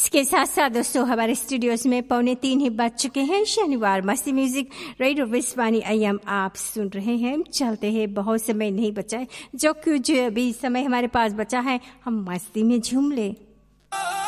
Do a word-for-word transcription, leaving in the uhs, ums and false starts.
इसके साथ साथ दोस्तों हमारे स्टूडियोज में पौने तीन ही बज चुके हैं। शनिवार मस्ती म्यूजिक रेडियो विश्वानी अयम आप सुन रहे हैं। चलते हैं, बहुत समय नहीं बचा है, जो कुछ अभी समय हमारे पास बचा है हम मस्ती में झूम ले।